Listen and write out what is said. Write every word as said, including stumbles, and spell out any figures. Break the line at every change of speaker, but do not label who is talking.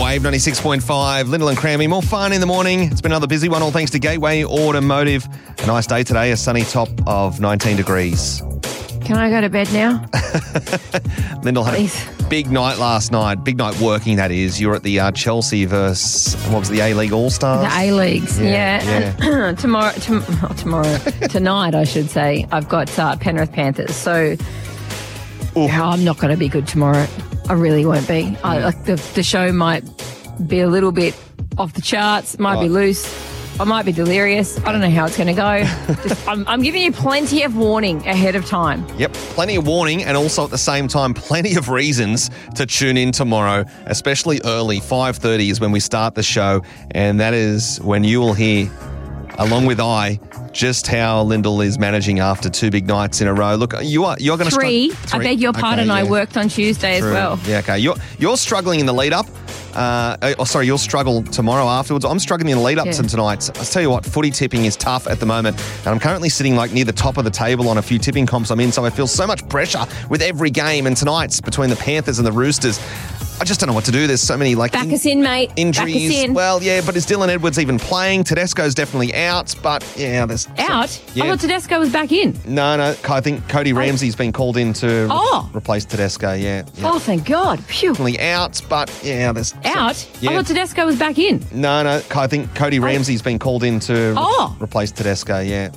Wave ninety-six point five, Lyndall and Crammy. More fun in the morning. It's been another busy one, all thanks to Gateway Automotive. A nice day today, a sunny top of nineteen degrees.
Can I go to bed now?
Lyndall had
Please.
a big night last night. Big night working, that is. You were at the uh, Chelsea versus, what was it, the A-League All-Stars?
The A-Leagues, yeah.
Yeah,
And tomorrow, tom- oh, tomorrow, tonight, I should say, I've got uh, Penrith Panthers. So yeah, I'm not going to be good tomorrow. I really won't be. I, like the, the show might be a little bit off the charts, might be
Right.
loose. I might be delirious. I don't know how it's going to go. Just, I'm, I'm giving you plenty of warning ahead of time.
Yep, plenty of warning and also at the same time plenty of reasons to tune in tomorrow, especially early. five thirty is when we start the show, and that is when you will hear, along with I, just how Lyndall is managing after two big nights in a row. Look, you are you're going to
Three. I beg your pardon. I worked on Tuesday
True.
as well.
Yeah, okay. You're you're struggling in the lead up. Uh, oh, sorry, you'll struggle tomorrow afterwards. I'm struggling in the lead up
Yeah.
to tonight. I'll tell you what, footy tipping is tough at the moment, and I'm currently sitting like near the top of the table on a few tipping comps I'm in, so I feel so much pressure with every game, and tonight's between the Panthers and the Roosters. I just don't know what to do. There's so many like
Back
in-
us in, mate.
injuries.
Back us in.
Well, yeah, but is Dylan Edwards even playing? Tedesco's definitely out, but yeah, there's
Out?
Yeah.
I thought Tedesco was back in.
No, no. I think Cody Ramsey's been called in to re-
Oh.
replace Tedesco. Yeah, yeah.
Oh, thank God. Phew.
Definitely out, but yeah, there's
Out?
Yeah.
I thought Tedesco was back in.
No, no. I think Cody Ramsey's been called in to re-
Oh.
replace Tedesco. Yeah,